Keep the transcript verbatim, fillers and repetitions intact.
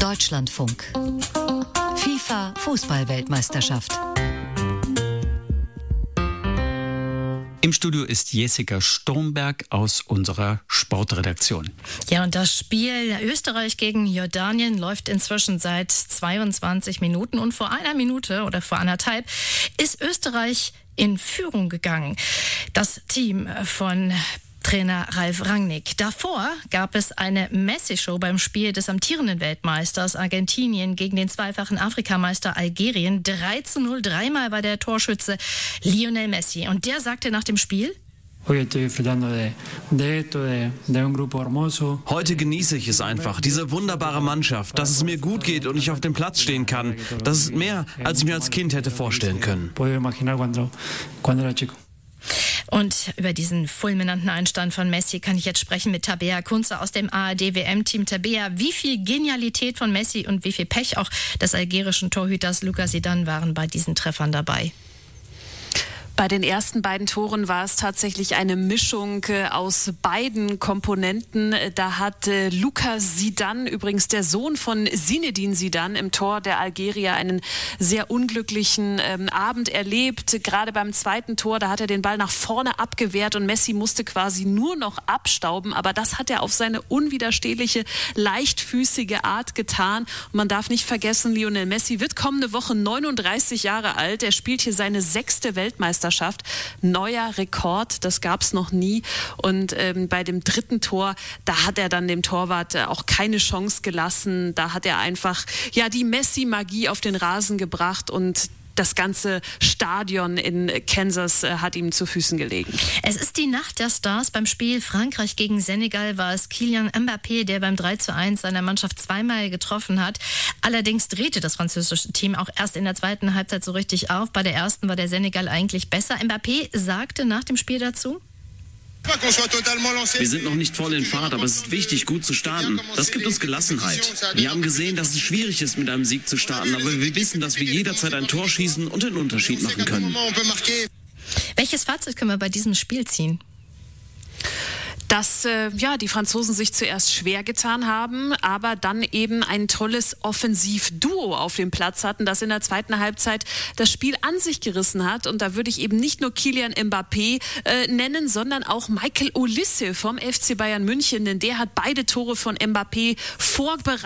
Deutschlandfunk. FIFA Fußball-Weltmeisterschaft. Im Studio ist Jessica Sturmberg aus unserer Sportredaktion. Ja, und das Spiel Österreich gegen Jordanien läuft inzwischen seit zweiundzwanzig Minuten. Und vor einer Minute oder vor anderthalb ist Österreich in Führung gegangen. Das Team von Trainer Ralf Rangnick. Davor gab es eine Messi-Show beim Spiel des amtierenden Weltmeisters Argentinien gegen den zweifachen Afrikameister Algerien. drei zu null, dreimal war der Torschütze Lionel Messi. Und der sagte nach dem Spiel: Heute genieße ich es einfach, diese wunderbare Mannschaft, dass es mir gut geht und ich auf dem Platz stehen kann. Das ist mehr, als ich mir als Kind hätte vorstellen können. Und über diesen fulminanten Einstand von Messi kann ich jetzt sprechen mit Tabea Kunze aus dem A R D-W M-Team. Tabea, wie viel Genialität von Messi und wie viel Pech auch des algerischen Torhüters Lucas Zidane waren bei diesen Treffern dabei? Bei den ersten beiden Toren war es tatsächlich eine Mischung äh, aus beiden Komponenten. Da hat äh, Lucas Zidane, übrigens der Sohn von Zinedine Zidane, im Tor der Algerier einen sehr unglücklichen ähm, Abend erlebt. Gerade beim zweiten Tor, da hat er den Ball nach vorne abgewehrt und Messi musste quasi nur noch abstauben. Aber das hat er auf seine unwiderstehliche, leichtfüßige Art getan. Und man darf nicht vergessen, Lionel Messi wird kommende Woche neununddreißig Jahre alt. Er spielt hier seine sechste Weltmeisterschaft. Neuer Rekord, das gab es noch nie. Und ähm, bei dem dritten Tor, da hat er dann dem Torwart äh, auch keine Chance gelassen. Da hat er einfach ja die Messi-Magie auf den Rasen gebracht und das ganze Stadion in Kansas äh, hat ihm zu Füßen gelegen. Es ist die Nacht der Stars. Beim Spiel Frankreich gegen Senegal war es Kylian Mbappé, der beim drei zu eins seiner Mannschaft zweimal getroffen hat. Allerdings drehte das französische Team auch erst in der zweiten Halbzeit so richtig auf. Bei der ersten war der Senegal eigentlich besser. Mbappé sagte nach dem Spiel dazu: Wir sind noch nicht voll in Fahrt, aber es ist wichtig, gut zu starten. Das gibt uns Gelassenheit. Wir haben gesehen, dass es schwierig ist, mit einem Sieg zu starten, aber wir wissen, dass wir jederzeit ein Tor schießen und den Unterschied machen können. Welches Fazit können wir bei diesem Spiel ziehen? Dass äh, ja, die Franzosen sich zuerst schwer getan haben, aber dann eben ein tolles Offensivduo auf dem Platz hatten, das in der zweiten Halbzeit das Spiel an sich gerissen hat. Und da würde ich eben nicht nur Kylian Mbappé äh, nennen, sondern auch Michael Olise vom F C Bayern München, denn der hat beide Tore von Mbappé vorbereitet.